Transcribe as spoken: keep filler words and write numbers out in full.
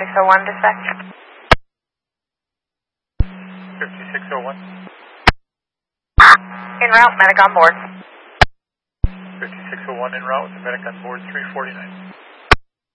fifty-six oh one, dispatch. fifty-six oh one. En route, medic on board. fifty-six oh one en route, the medic on board three forty-nine.